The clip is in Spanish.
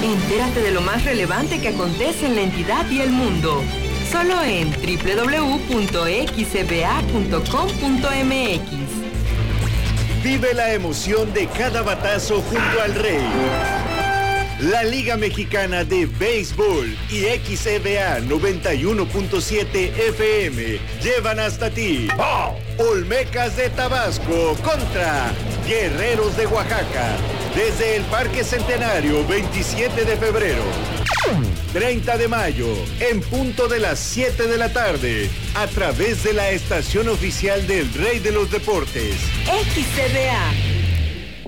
Entérate de lo más relevante que acontece en la entidad y el mundo. Solo en www.xcba.com.mx. Vive la emoción de cada batazo junto al Rey. La Liga Mexicana de Béisbol y XCBA 91.7 FM llevan hasta ti Olmecas de Tabasco contra Guerreros de Oaxaca, desde el Parque Centenario, 27 de febrero. 30 de mayo, en punto de las 7 de la tarde, a través de la estación oficial del Rey de los Deportes. XCBA.